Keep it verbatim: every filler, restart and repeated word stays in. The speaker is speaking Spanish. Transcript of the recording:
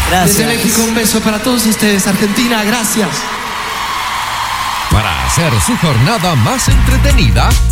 Gracias. Desde México, un beso para todos ustedes. Argentina, gracias. Para hacer su jornada más entretenida,